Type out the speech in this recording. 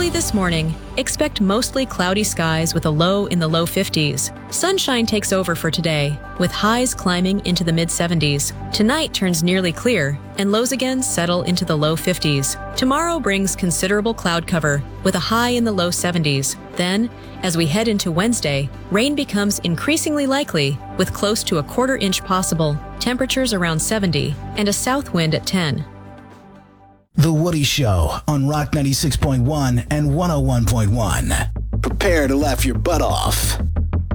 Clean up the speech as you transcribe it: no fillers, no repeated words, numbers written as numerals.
Early this morning, expect mostly cloudy skies with a low in the low 50s. Sunshine takes over for today, with highs climbing into the mid-70s. Tonight turns nearly clear, and lows again settle into the low 50s. Tomorrow brings considerable cloud cover, with a high in the low 70s. Then, as we head into Wednesday, rain becomes increasingly likely, with close to a quarter inch possible, temperatures around 70, and a south wind at 10. The Woody Show on Rock 96.1 and 101.1. Prepare to laugh your butt off.